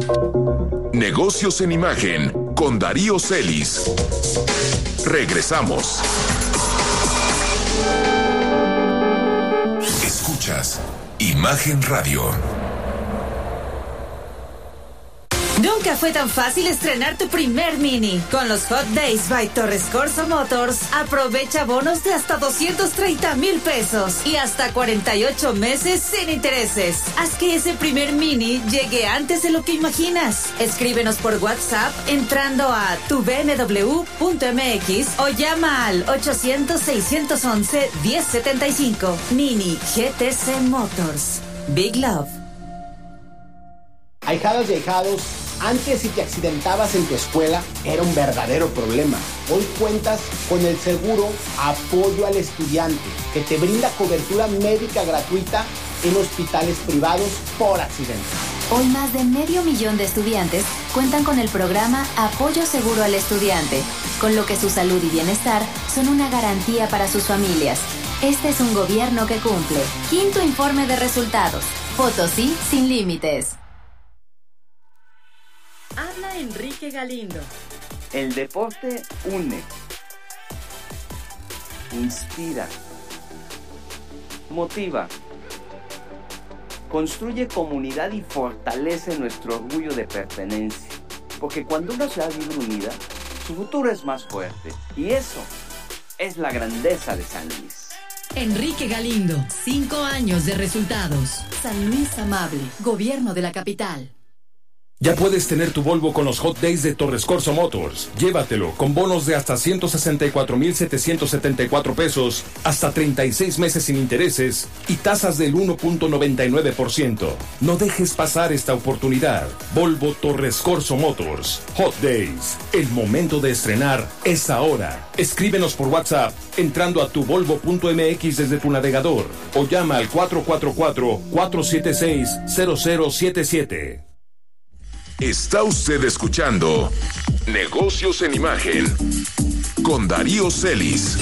Negocios en Imagen con Darío Celis. Regresamos. Escuchas Imagen Radio. Nunca fue tan fácil estrenar tu primer Mini. Con los Hot Days by Torres Corso Motors, aprovecha bonos de hasta 230,000 pesos y hasta 48 meses sin intereses. Haz que ese primer Mini llegue antes de lo que imaginas. Escríbenos por WhatsApp entrando a tubmw.mx o llama al 800-611-1075. Mini GTC Motors. Big Love. Ahijadas y ahijados, antes si te accidentabas en tu escuela era un verdadero problema. Hoy cuentas con el seguro Apoyo al Estudiante, que te brinda cobertura médica gratuita en hospitales privados por accidente. Hoy más de 500,000 de estudiantes cuentan con el programa Apoyo Seguro al Estudiante, con lo que su salud y bienestar son una garantía para sus familias. Este es un gobierno que cumple. Quinto informe de resultados. Potosí sin límites. Habla Enrique Galindo. El deporte une, inspira, motiva, construye comunidad y fortalece nuestro orgullo de pertenencia. Porque cuando una ciudad vive unida, su futuro es más fuerte. Y eso es la grandeza de San Luis. Enrique Galindo, 5 años de resultados. San Luis Amable, Gobierno de la Capital. Ya puedes tener tu Volvo con los Hot Days de Torres Corso Motors. Llévatelo con bonos de hasta 164,774 pesos, hasta 36 meses sin intereses y tasas del 1.99%. No dejes pasar esta oportunidad. Volvo Torres Corso Motors. Hot Days. El momento de estrenar es ahora. Escríbenos por WhatsApp entrando a tuvolvo.mx desde tu navegador o llama al 444-476-0077. Está usted escuchando Negocios en Imagen con Darío Celis.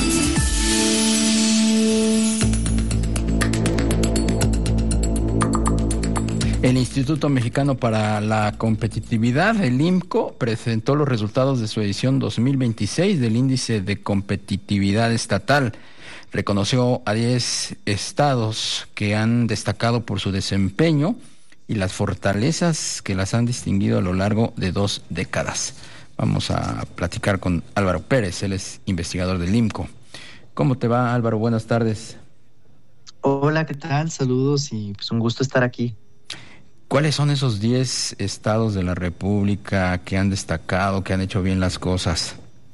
El Instituto Mexicano para la Competitividad, el IMCO, presentó los resultados de su edición 2026 del Índice de Competitividad Estatal. Reconoció a 10 estados que han destacado por su desempeño y las fortalezas que las han distinguido a lo largo de 2 décadas. Vamos a platicar con Álvaro Pérez, él es investigador del IMCO. ¿Cómo te va, Álvaro? Buenas tardes. Hola, ¿qué tal? Saludos y pues un gusto estar aquí. ¿Cuáles son esos 10 estados de la República que han destacado, que han hecho bien las cosas?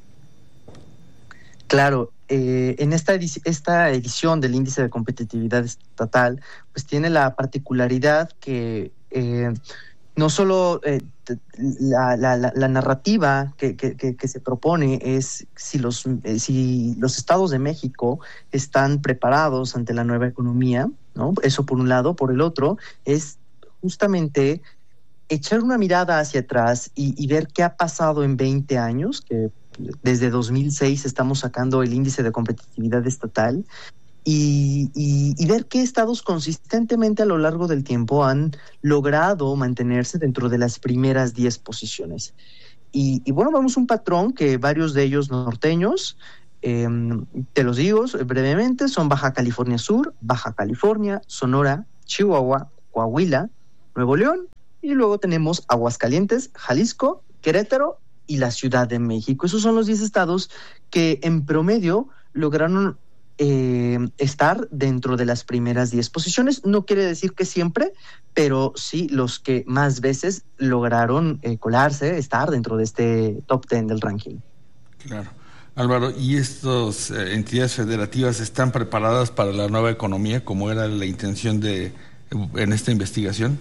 Claro, en esta edición del Índice de Competitividad Estatal, pues tiene la particularidad que no solo la narrativa que se propone es si los estados de México están preparados ante la nueva economía, ¿no? Eso por un lado. Por el otro, es justamente echar una mirada hacia atrás y ver qué ha pasado en 20 años, que desde 2006 estamos sacando el índice de competitividad estatal, y ver qué estados consistentemente a lo largo del tiempo han logrado mantenerse dentro de las primeras 10 posiciones. Y bueno, vemos un patrón que varios de ellos norteños, te los digo brevemente, son Baja California Sur, Baja California, Sonora, Chihuahua, Coahuila, Nuevo León, y luego tenemos Aguascalientes, Jalisco, Querétaro y la Ciudad de México. Esos son los 10 estados que en promedio lograron estar dentro de las primeras 10 posiciones. No quiere decir que siempre, pero sí los que más veces lograron colarse, estar dentro de este top 10 del ranking. Claro. Álvaro, ¿y estas entidades federativas están preparadas para la nueva economía, como era la intención en esta investigación?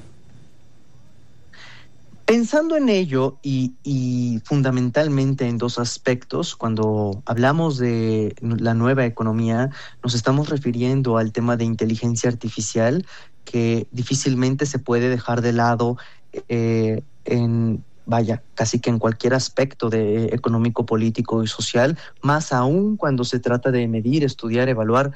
Pensando en ello y fundamentalmente en 2 aspectos, cuando hablamos de la nueva economía, nos estamos refiriendo al tema de inteligencia artificial, que difícilmente se puede dejar de lado casi que en cualquier aspecto de económico, político y social, más aún cuando se trata de medir, estudiar, evaluar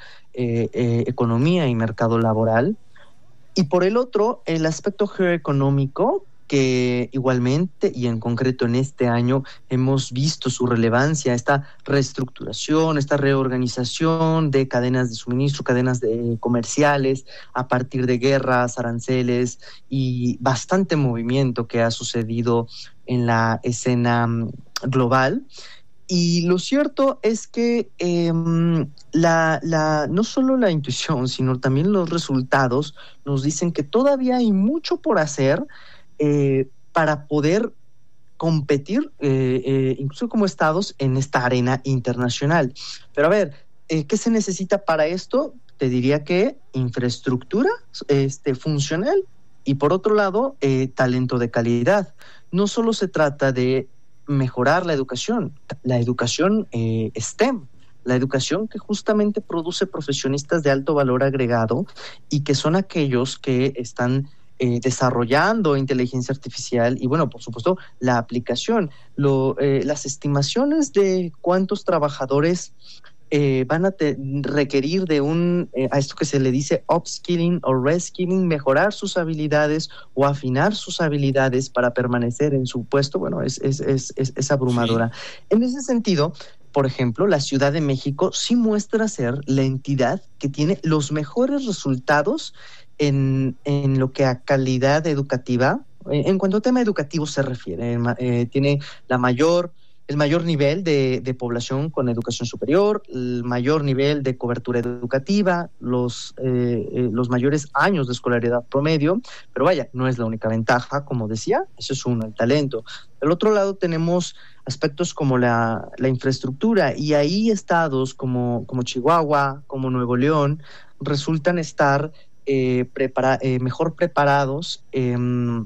economía y mercado laboral. Y por el otro, el aspecto geoeconómico, que igualmente y en concreto en este año hemos visto su relevancia, esta reestructuración, esta reorganización de cadenas de suministro, cadenas comerciales a partir de guerras, aranceles y bastante movimiento que ha sucedido en la escena global. Y lo cierto es que no solo la intuición, sino también los resultados nos dicen que todavía hay mucho por hacer para poder competir, incluso como estados, en esta arena internacional. Pero a ver, ¿qué se necesita para esto? Te diría que infraestructura funcional y por otro lado, talento de calidad. No solo se trata de mejorar la educación STEM, la educación que justamente produce profesionistas de alto valor agregado y que son aquellos que están desarrollando inteligencia artificial y, bueno, por supuesto, la aplicación. Las estimaciones de cuántos trabajadores van a requerir de a esto que se le dice upskilling o reskilling, mejorar sus habilidades o afinar sus habilidades para permanecer en su puesto, bueno, es abrumadora. Sí. En ese sentido, por ejemplo, la Ciudad de México sí muestra ser la entidad que tiene los mejores resultados en lo que a calidad educativa, en cuanto a tema educativo se refiere, tiene el mayor nivel de población con educación superior, el mayor nivel de cobertura educativa, los mayores años de escolaridad promedio, pero vaya, no es la única ventaja, como decía, eso es uno, el talento. Del otro lado tenemos aspectos como la infraestructura, y ahí estados como Chihuahua, como Nuevo León, resultan estar mejor preparados en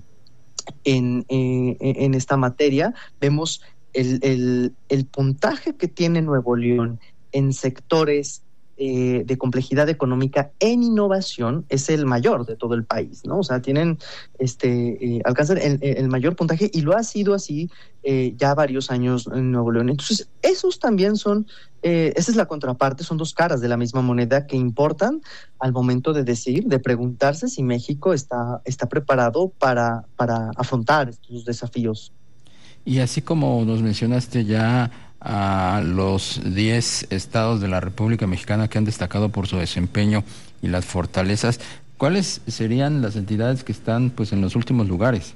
esta materia. Vemos el puntaje que tiene Nuevo León en sectores de complejidad económica en innovación es el mayor de todo el país, ¿no? O sea, tienen alcanzan el mayor puntaje y lo ha sido así ya varios años en Nuevo León. Entonces, esos también son, esa es la contraparte, son dos caras de la misma moneda que importan al momento de preguntarse si México está preparado para afrontar estos desafíos. Y así como nos mencionaste ya a los 10 estados de la República Mexicana que han destacado por su desempeño y las fortalezas, ¿cuáles serían las entidades que están pues en los últimos lugares?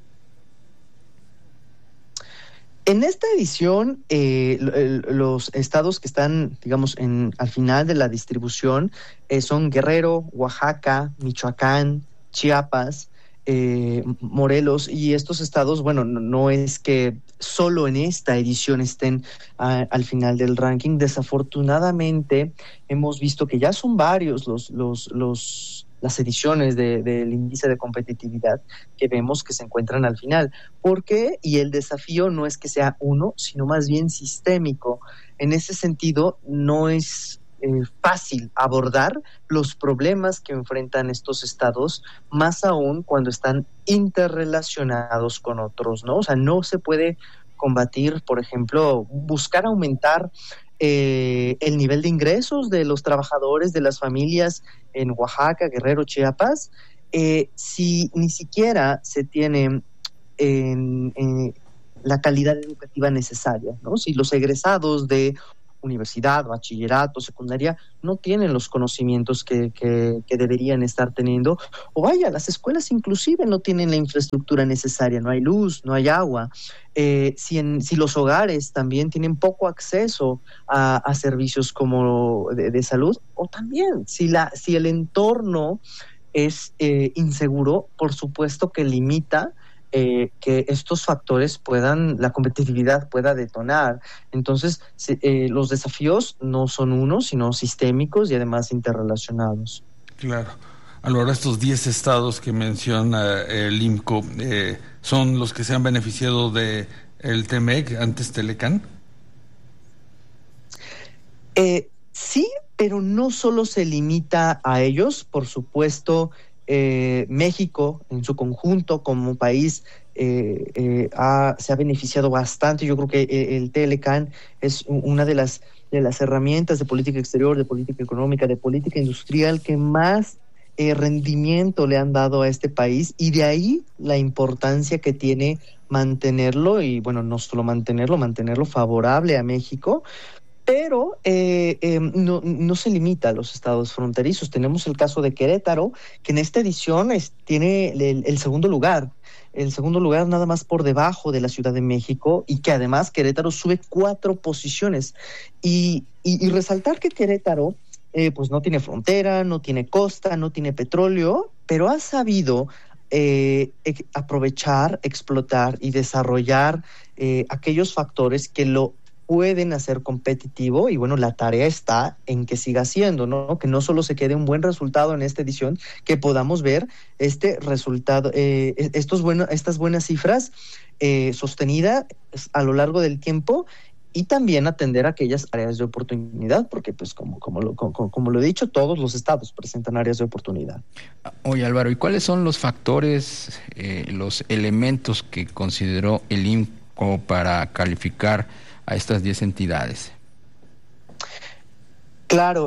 En esta edición, los estados que están, digamos, al final de la distribución son Guerrero, Oaxaca, Michoacán, Chiapas, Morelos, y estos estados, bueno, no es que solo en esta edición estén al final del ranking. Desafortunadamente hemos visto que ya son varios las ediciones del índice de competitividad que vemos que se encuentran al final. ¿Por qué? Y el desafío no es que sea uno, sino más bien sistémico. En ese sentido, no es fácil abordar los problemas que enfrentan estos estados, más aún cuando están interrelacionados con otros, ¿no? O sea, no se puede combatir, por ejemplo, buscar aumentar el nivel de ingresos de los trabajadores, de las familias en Oaxaca, Guerrero, Chiapas, si ni siquiera se tiene la calidad educativa necesaria, ¿no? Si los egresados de universidad, bachillerato, secundaria, no tienen los conocimientos que deberían estar teniendo, o vaya, las escuelas inclusive no tienen la infraestructura necesaria, no hay luz, no hay agua, si los hogares también tienen poco acceso a servicios como de salud, o también si el entorno es inseguro, por supuesto que limita que estos factores la competitividad pueda detonar. Entonces, los desafíos no son uno, sino sistémicos y además interrelacionados. Claro. Álvaro, estos 10 estados que menciona el IMCO, ¿son los que se han beneficiado de el TEMEC, antes Telecán? Sí, pero no solo se limita a ellos, por supuesto. México en su conjunto como país se ha beneficiado bastante. Yo creo que el Telecán es una de las herramientas de política exterior, de política económica, de política industrial que más rendimiento le han dado a este país, y de ahí la importancia que tiene mantenerlo, y bueno, no solo mantenerlo favorable a México, pero no se limita a los estados fronterizos. Tenemos el caso de Querétaro, que en esta edición tiene el segundo lugar nada más por debajo de la Ciudad de México, y que además Querétaro sube 4 posiciones. Y resaltar que Querétaro pues no tiene frontera, no tiene costa, no tiene petróleo, pero ha sabido aprovechar, explotar y desarrollar aquellos factores que lo pueden hacer competitivo, y bueno, la tarea está en que siga siendo, ¿no? Que no solo se quede un buen resultado en esta edición, que podamos ver este resultado, estas buenas cifras sostenidas a lo largo del tiempo, y también atender aquellas áreas de oportunidad, porque pues como lo he dicho, todos los estados presentan áreas de oportunidad. Oye, Álvaro, ¿y cuáles son los factores, los elementos que consideró el INCO para calificar a estas 10 entidades? Claro,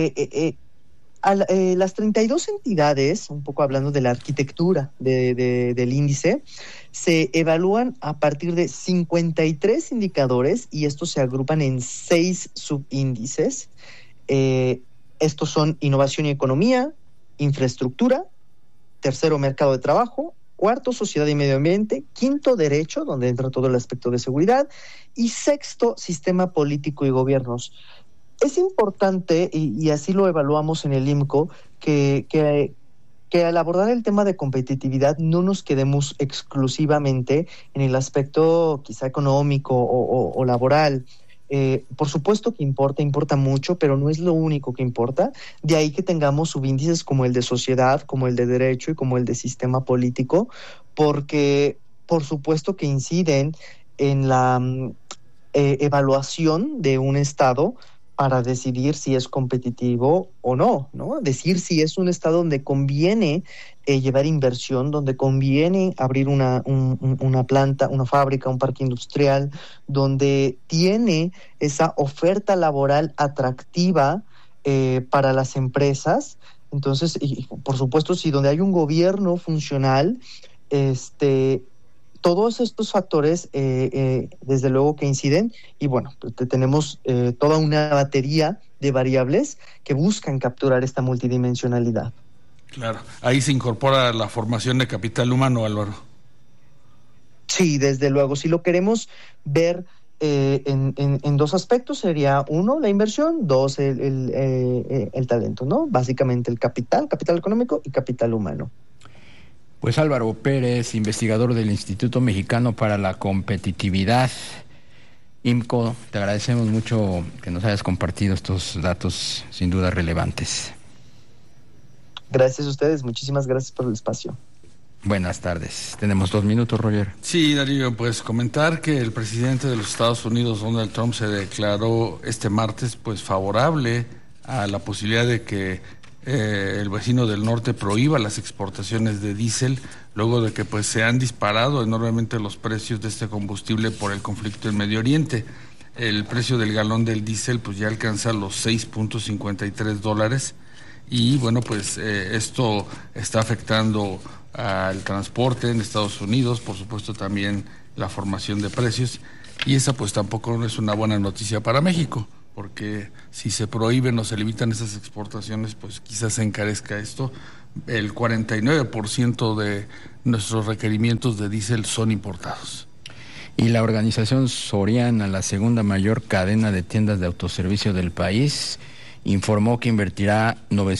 las 32 entidades, un poco hablando de la arquitectura del índice, se evalúan a partir de 53 indicadores, y estos se agrupan en 6 subíndices. Estos son innovación y economía, infraestructura, tercero, mercado de trabajo, cuarto, sociedad y medio ambiente, quinto, derecho, donde entra todo el aspecto de seguridad, y sexto, sistema político y gobiernos. Es importante, y así lo evaluamos en el INCO, que al abordar el tema de competitividad no nos quedemos exclusivamente en el aspecto quizá económico o laboral. Por supuesto que importa mucho, pero no es lo único que importa. De ahí que tengamos subíndices como el de sociedad, como el de derecho y como el de sistema político, porque por supuesto que inciden en la evaluación de un estado para decidir si es competitivo o no, ¿no? Decir si es un estado donde conviene llevar inversión, donde conviene abrir una planta, una fábrica, un parque industrial, donde tiene esa oferta laboral atractiva para las empresas. Entonces, y por supuesto, si donde hay un gobierno funcional, todos estos factores, desde luego que inciden, y bueno, pues tenemos toda una batería de variables que buscan capturar esta multidimensionalidad. Claro, ahí se incorpora la formación de capital humano, Álvaro. Sí, desde luego, si lo queremos ver en 2 aspectos, sería 1, la inversión, 2, el talento, ¿no? Básicamente el capital económico y capital humano. Pues Álvaro Pérez, investigador del Instituto Mexicano para la Competitividad, INCO, te agradecemos mucho que nos hayas compartido estos datos sin duda relevantes. Gracias a ustedes, muchísimas gracias por el espacio. Buenas tardes. Tenemos 2 minutos, Roger. Sí, Darío, pues comentar que el presidente de los Estados Unidos, Donald Trump, se declaró este martes pues favorable a la posibilidad de que el vecino del norte prohíba las exportaciones de diésel, luego de que pues se han disparado enormemente los precios de este combustible por el conflicto en Medio Oriente. El precio del galón del diésel pues ya alcanza los $6.53, y bueno, pues esto está afectando al transporte en Estados Unidos, por supuesto también la formación de precios, y esa pues tampoco no es una buena noticia para México, porque si se prohíben o se limitan esas exportaciones, pues quizás se encarezca esto. El 49% de nuestros requerimientos de diésel son importados. Y la organización Soriana, la segunda mayor cadena de tiendas de autoservicio del país, informó que invertirá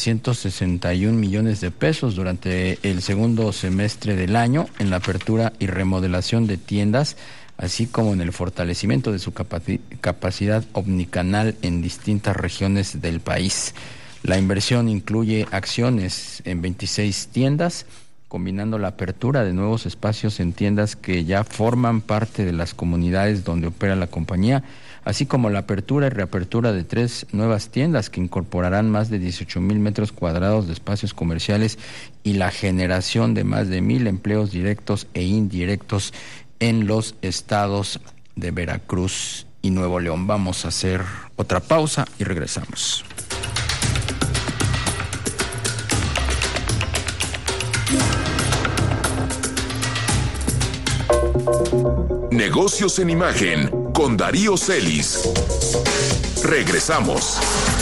961 millones de pesos durante el segundo semestre del año en la apertura y remodelación de tiendas, así como en el fortalecimiento de su capacidad omnicanal en distintas regiones del país. La inversión incluye acciones en 26 tiendas, combinando la apertura de nuevos espacios en tiendas que ya forman parte de las comunidades donde opera la compañía, así como la apertura y reapertura de 3 nuevas tiendas que incorporarán más de 18,000 metros cuadrados de espacios comerciales y la generación de más de 1,000 empleos directos e indirectos en los estados de Veracruz y Nuevo León. Vamos a hacer otra pausa y regresamos. Negocios en Imagen con Darío Celis. Regresamos.